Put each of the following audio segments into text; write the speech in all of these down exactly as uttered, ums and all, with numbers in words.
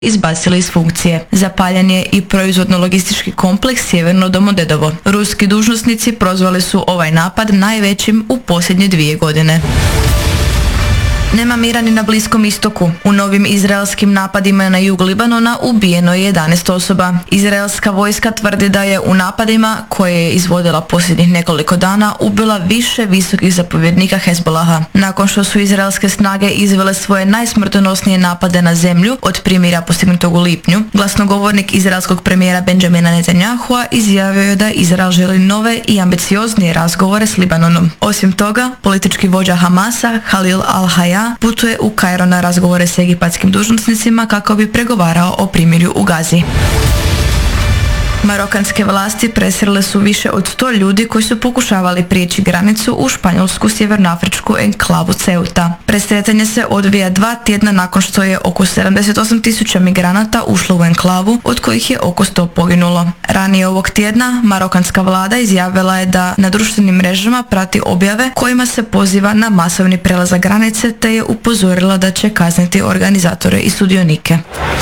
izbacili iz funkcije. Zapaljen je i proizvodno-logistički kompleks Sjeverno Domodedovo. Ruski dužnosnici prozvali su ovaj napad najvećim u posljednje dvije godine. Nema mira ni na Bliskom istoku. U novim izraelskim napadima na jug Libanona ubijeno je jedanaest osoba. Izraelska vojska tvrdi da je u napadima koje je izvodila posljednjih nekoliko dana ubila više visokih zapovjednika Hezbolaha. Nakon što su izraelske snage izvele svoje najsmrtonosnije napade na zemlju od primjera postignutog u lipnju, glasnogovornik izraelskog premijera Benjamina Netanyahua izjavio je da Izrael želi nove i ambicioznije razgovore s Libanonom. Osim toga, politički vođa Hamasa Halil al-Hayya putuje u Kairo na razgovore s egipatskim dužnosnicima kako bi pregovarao o primirju u Gazi. Marokanske vlasti presrele su više od sto ljudi koji su pokušavali prijeći granicu u španjolsku sjevernoafričku enklavu Ceuta. Presretanje se odvija dva tjedna nakon što je oko sedamdeset osam tisuća migranata ušlo u enklavu, od kojih je oko sto poginulo. Ranije ovog tjedna marokanska vlada izjavila je da na društvenim mrežama prati objave kojima se poziva na masovni prelazak granice, te je upozorila da će kazniti organizatore i sudionike.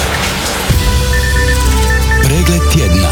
Pregled tjedna.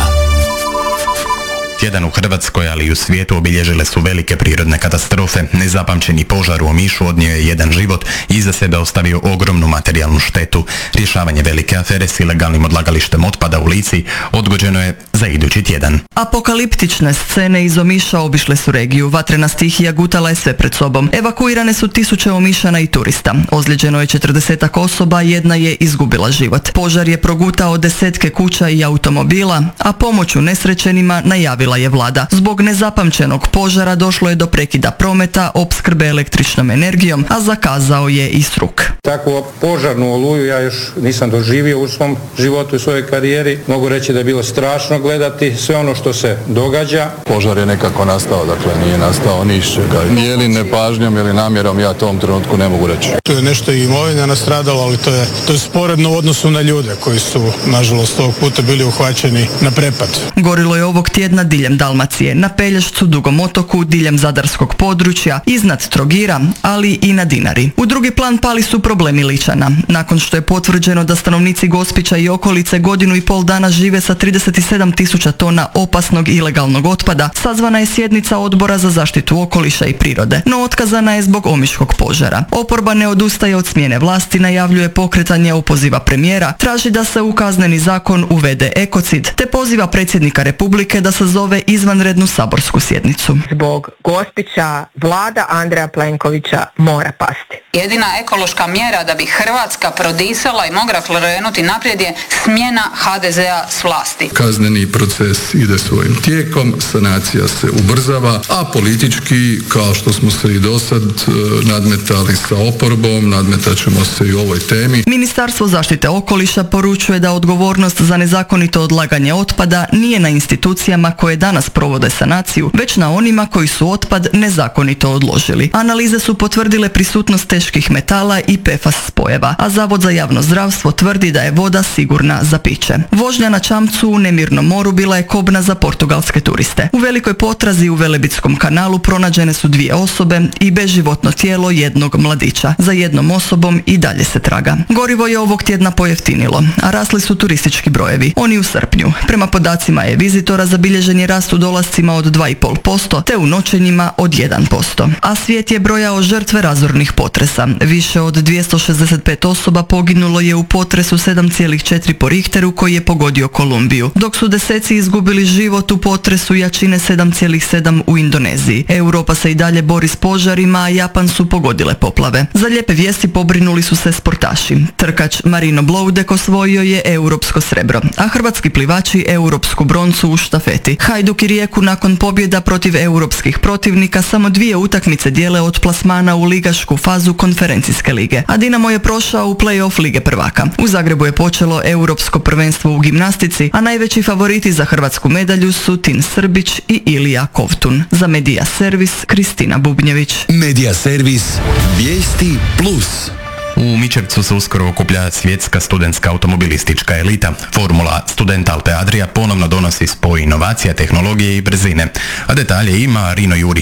Tjedan u Hrvatskoj, ali i u svijetu obilježile su velike prirodne katastrofe. Nezapamćeni požar u Omišu odnio je jedan život i iza sebe ostavio ogromnu materijalnu štetu. Rješavanje velike afere s ilegalnim odlagalištem otpada u Lici odgođeno je za idući tjedan. Apokaliptične scene iz Omiša obišle su regiju. Vatrena stihija gutala je sve pred sobom. Evakuirane su tisuće Omišana i turista. Ozlijeđeno je četrdesetak osoba, jedna je izgubila život. Požar je progutao desetke kuća i automobila, a pomoć unesrećenima najavila je vlada. Zbog nezapamćenog požara došlo je do prekida prometa, opskrbe električnom energijom, a zakazao je i struk. Takvu požarnu oluju ja još nisam doživio u svom životu i svojoj karijeri. Mogu reći da je bilo strašno gledati sve ono što se događa. Požar je nekako nastao, dakle nije nastao ni iz čega. Nije li nepažnjom ili namjerom, ja to u ovom trenutku ne mogu reći. Tu je nešto i imovina nastradalo, ali to je, to je sporedno u odnosu na ljude koji su, nažalost, ovog puta bili uhvaćeni na prepad. Gorilo je ovog tjedna diljem Dalmacije, na Pelješcu, Dugom otoku, diljem zadarskog područja, iznad Trogira, ali i na Dinari. U drugi plan pali su problemi Ličana. Nakon što je potvrđeno da stanovnici Gospića i okolice godinu i pol dana žive sa trideset sedam tisuća tona opasnog ilegalnog otpada, sazvana je sjednica Odbora za zaštitu okoliša i prirode, no otkazana je zbog omiškog požara. Oporba ne odustaje od smjene vlasti, najavljuje pokretanje opoziva premijera, traži da se u kazneni zakon uvede ekocid, te poziva predsjednika Republike da sazove izvanrednu saborsku sjednicu. Zbog Gospića vlada Andreja Plenkovića mora pasti. Jedina ekološka mjera da bi Hrvatska prodisala i mogla krenuti naprijed je smjena ha de zea s vlasti. Kazneni proces ide svojim tijekom, sanacija se ubrzava, a politički, kao što smo se i dosad nadmetali sa oporbom, nadmetat ćemo se i u ovoj temi. Ministarstvo zaštite okoliša poručuje da odgovornost za nezakonito odlaganje otpada nije na institucijama koje danas provode sanaciju, već na onima koji su otpad nezakonito odložili. Analize su potvrdile prisutnost teških metala i pe ef a es spojeva, a Zavod za javno zdravstvo tvrdi da je voda sigurna za piće. Vožnja na čamcu u nemirnom moru bila je kobna za portugalske turiste. U velikoj potrazi u Velebitskom kanalu pronađene su dvije osobe i beživotno tijelo jednog mladića. Za jednom osobom i dalje se traga. Gorivo je ovog tjedna pojeftinilo, a rasli su turistički brojevi. Oni u srpnju. Prema podacima je vizitora zabilježen je rast u dolascima od dva i pol posto, te u noćenjima od jedan posto. A svijet je brojao žrtve razornih potresa. Više od dvjesto šezdeset pet osoba poginulo je u potresu sedam zarez četiri po Richteru koji je pogodio Kolumbiju, dok su deseci izgubili život u potresu jačine sedam zarez sedam u Indoneziji. Europa se i dalje bori s požarima, a Japan su pogodile poplave. Za lijepe vijesti pobrinuli su se sportaši. Trkač Marino Bloudek osvojio je europsko srebro, a hrvatski plivači europsku broncu u štafeti. Hajduk i Rijeku nakon pobjeda protiv europskih protivnika samo dvije utakmice dijele od plasmana u ligašku fazu konferencijske lige, a Dinamo je prošao u play-off Lige prvaka. U Zagrebu je počelo europsko prvenstvo u gimnastici, a najveći favoriti za hrvatsku medalju su Tin Srbić i Ilija Kovtun. Za Medija Servis, Kristina Bubnjević. Medija Servis, vijesti plus. U Mičevcu se uskoro okuplja svjetska studentska automobilistička elita. Formula Student Alpe Adria ponovno donosi spoj inovacija, tehnologije i brzine. A detalje ima Rino Jurić.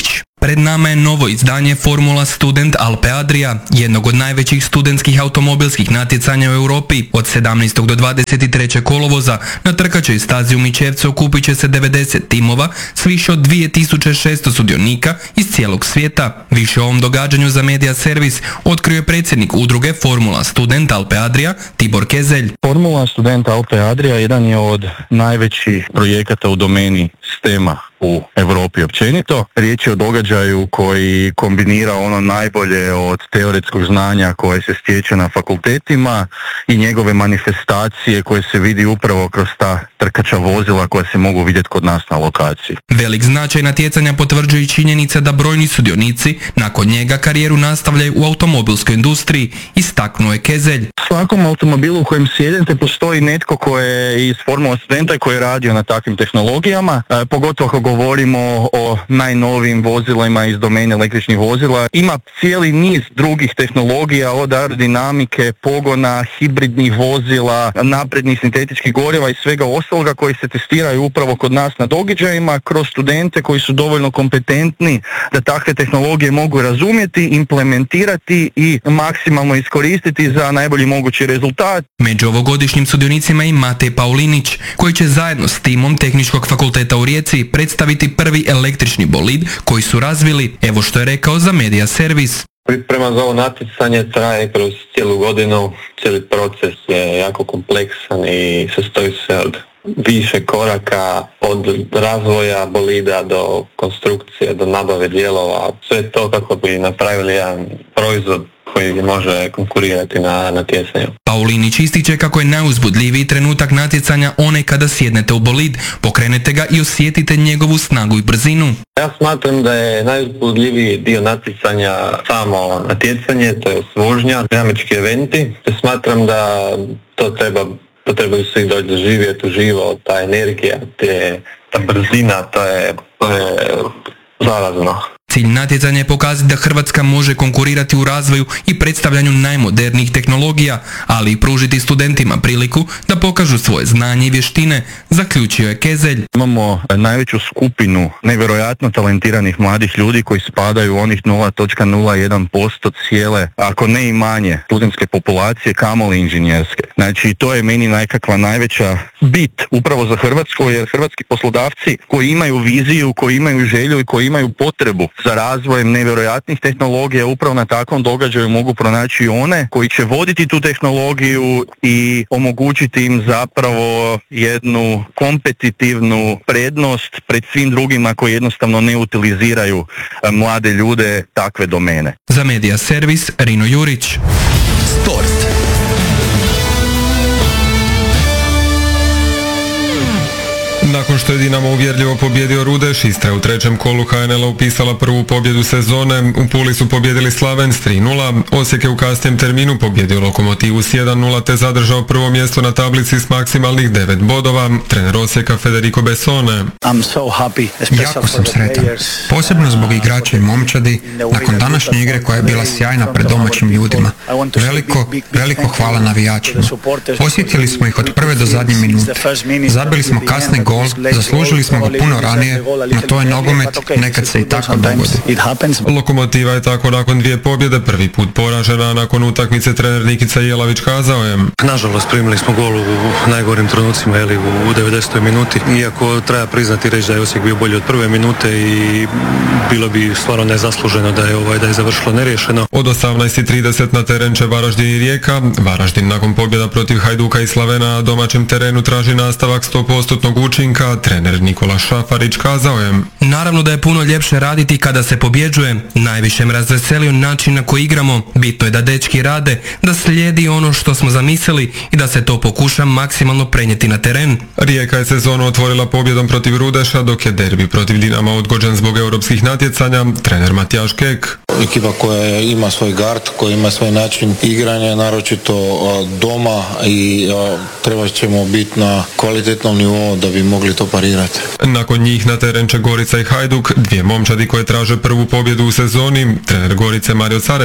Pred nama je novo izdanje Formula Student Alpe Adria, jednog od najvećih studentskih automobilskih natjecanja u Europi. Od sedamnaestog do dvadeset trećeg kolovoza na trkačoj stazi u Mičevcu okupit će se devedeset timova s više od dvije tisuće šesto sudionika iz cijelog svijeta. Više o ovom događanju za Media Servis otkrio je predsjednik udruge Formula Student Alpe Adria Tibor Kezelj. Formula Student Alpe Adria jedan je od najvećih projekata u domeni stema u Europi općenito. Riječ je o događaju koji kombinira ono najbolje od teoretskog znanja koje se stječe na fakultetima i njegove manifestacije koje se vidi upravo kroz ta trkača vozila koja se mogu vidjeti kod nas na lokaciji. Velik značaj natjecanja potvrđuje i činjenica da brojni sudionici nakon njega karijeru nastavljaju u automobilskoj industriji, istaknuo je Kezelj. U svakom automobilu u kojem sjedite postoji netko koji je iz Formula Studenta koji je radio na takvim tehnologijama, e, pogotovo ako govorimo o najnovijim vozilima iz domene električnih vozila. Ima cijeli niz drugih tehnologija od aerodinamike, pogona, hibridnih vozila, naprednih sintetičkih goriva i svega ostaloga koji se testiraju upravo kod nas na događajima kroz studente koji su dovoljno kompetentni da takve tehnologije mogu razumjeti, implementirati i maksimalno iskoristiti za najbolji mogući rezultat. Među ovogodišnjim sudionicima i Matej Paulinić, koji će zajedno s timom Tehničkog fakulteta u Rijeci predstaviti prvi električni bolid koji su razvili. Evo što je rekao za Media Servis. Priprema za ovo natjecanje traje kroz cijelu godinu, cijeli proces je jako kompleksan i sastoji se od više koraka, od razvoja bolida do konstrukcije, do nabave dijelova, sve to kako bi napravili jedan proizvod koji može konkurirati na natjecanju. Paulinić ističe kako je najuzbudljiviji trenutak natjecanja onaj kada sjednete u bolid, pokrenete ga i osjetite njegovu snagu i brzinu. Ja smatram da je najuzbudljiviji dio natjecanja samo natjecanje, to je vožnja, dinamički eventi, te smatram da to treba To trebaju svi doći doživjeti uživo, ta energija, te, ta brzina, to je, to je zarazno. Cilj natjecanja je pokazati da Hrvatska može konkurirati u razvoju i predstavljanju najmodernijih tehnologija, ali i pružiti studentima priliku da pokažu svoje znanje i vještine, zaključio je Kezelj. Imamo najveću skupinu nevjerojatno talentiranih mladih ljudi koji spadaju u onih nula zarez nula jedan posto cijele, ako ne i manje, studentske populacije, kamoli inženjerske. Znači to je meni nekakva najveća bit upravo za Hrvatsku, jer hrvatski poslodavci koji imaju viziju, koji imaju želju i koji imaju potrebu za razvojem nevjerojatnih tehnologija upravo na takvom događaju mogu pronaći one koji će voditi tu tehnologiju i omogućiti im zapravo jednu kompetitivnu prednost pred svim drugima koji jednostavno ne utiliziraju mlade ljude takve domene. Za Media Servis Rino Jurić. Sport. Nakon što je Dinamo uvjerljivo pobjedio Rudeš, Istra je u trećem kolu H N L-a upisala prvu pobjedu sezone. U Puli su pobjedili Slaven s tri nula, Osijek je u kasnijem terminu pobjedio Lokomotivu s jedan nula te zadržao prvo mjesto na tablici s maksimalnih devet bodova. Trener Osijeka Federico Bessone. Jako sam sretan, posebno zbog igrača i momčadi, nakon današnje igre koja je bila sjajna pred domaćim ljudima. Veliko, veliko hvala navijačima. Osjetili smo ih od prve do zadnje minute. Zabili smo kasni gol, zaslužili smo ga puno ranije, no to je nogomet, nekad se i tako dogodi. Lokomotiva je tako nakon dvije pobjede prvi put poražena, nakon utakmice trener Nikica Jelavić kazao je: Nažalost, primili smo gol u najgorim trenucima, ili u devedesetoj minuti, iako treba priznati reći da je Osijek bio bolji od prve minute i bilo bi stvarno nezasluženo da je ovaj da je završilo neriješeno. Od osamnaest i trideset na teren će Varaždin i Rijeka. Varaždin nakon pobjeda protiv Hajduka i Slavena na domaćem terenu traži nastavak sto posto učinka. Trener Nikola Šafarić kazao je: Naravno da je puno ljepše raditi kada se pobjeđuje. Najviše me razveselio način na koji igramo. Bitno je da dečki rade, da slijedi ono što smo zamislili i da se to pokuša maksimalno prenijeti na teren. Rijeka je sezonu otvorila pobjedom protiv Rudeša, dok je derbi protiv Dinama odgođen zbog europskih natjecanja. Trener Matijaš Kek: Ekipa koja ima svoj gard, koja ima svoj način igranja, naročito doma, i treba ćemo biti na kvalitetnom nivou da bi mogli to parirati. Nakon njih na teren će Gorica i Hajduk, dvije momčadi koje traže prvu pobjedu u sezoni. Trener Gorice Mario Carević: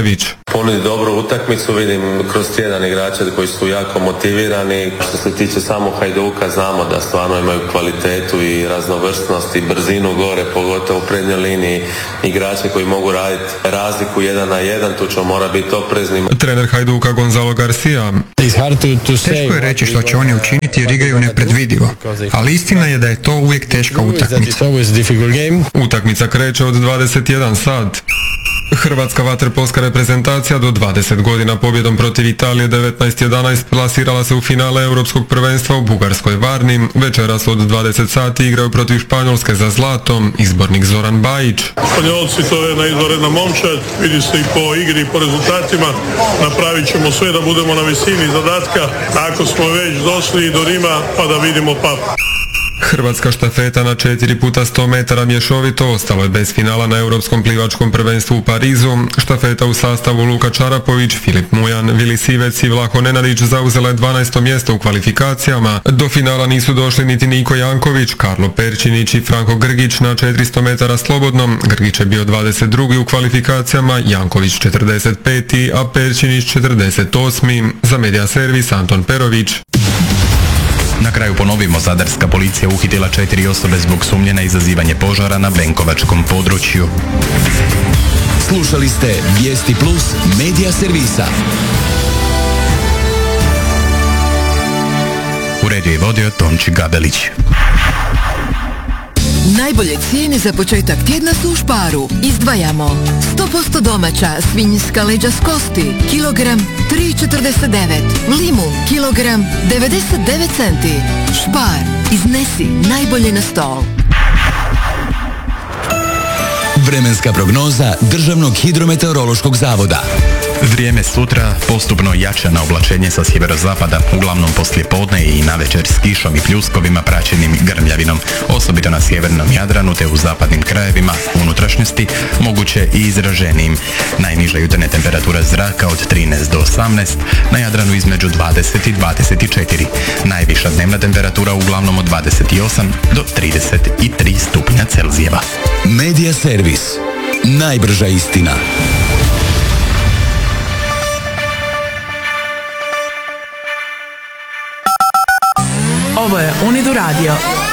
ponudi dobru utakmicu, vidim kroz tjedan igrače koji su jako motivirani. Što se tiče samog Hajduka, znamo da stvarno imaju kvalitetu i raznovrsnost i brzinu gore, pogotovo u prednjoj liniji, igrače koji mogu raditi razliku jedan na jedan, tu ćemo mora biti oprezni. Trener Hajduka Gonzalo Garcia. Teško je reći što će oni učiniti jer igraju nepredvidivo, ali istina je da je to uvijek teška utakmica. Utakmica kreće od dvadeset jedan sat. Hrvatska vaterpolska reprezentacija do dvadeset godina pobjedom protiv Italije devetnaest jedanaest plasirala se u finale Europskog prvenstva u Bugarskoj Varni. Večeras od dvadeset sati igraju protiv Španjolske za zlatom, izbornik Zoran Bajić. Španjolci, to je jedna izvanredna momčad, vidi se i po igri i po rezultatima. Napravit ćemo sve da budemo na visini zadatka, ako smo već došli do Rima pa da vidimo papu. Hrvatska štafeta na četiri puta sto metara mješovito ostalo je bez finala na Europskom plivačkom prvenstvu u Parizu. Štafeta u sastavu Luka Čarapović, Filip Mujan, Vili Sivec i Vlaho Nenadić zauzela je dvanaesto mjesto u kvalifikacijama. Do finala nisu došli niti Niko Janković, Karlo Perčinić i Franko Grgić na četiristo metara slobodnom. Grgić je bio dvadeset drugi u kvalifikacijama, Janković četrdeset peti, a Perčinić četrdeset osmi. Za Media Servis Anton Perović. Na kraju ponovimo, zadarska policija uhitila četiri osobe zbog sumnje na izazivanje požara na Benkovačkom području. Slušali ste Vijesti Plus Media Servisa. Uredio i vodio Tonči Gabelić. Najbolje cijene za početak tjedna su u Sparu. Izdvajamo sto posto domaća svinjska leđa s kosti, kilogram tri četrdeset devet, limun, kilogram devedeset devet centi. Spar, iznesi najbolje na stol. Vremenska prognoza Državnog hidrometeorološkog zavoda. Vrijeme sutra postupno jače na oblačenje sa sjeverozapada, uglavnom poslije podne i navečer s kišom i pljuskovima praćenim grmljavinom, osobito na sjevernom Jadranu te u zapadnim krajevima unutrašnjosti, moguće i izraženijim. Najniža jutarnja temperatura zraka od trinaest do osamnaest, na Jadranu između dvadeset i dvadeset četiri. Najviša dnevna temperatura uglavnom od dvadeset osam do trideset tri stupnja Celzijeva. Media Servis. Najbrža istina. Ovo je Unidu Radio.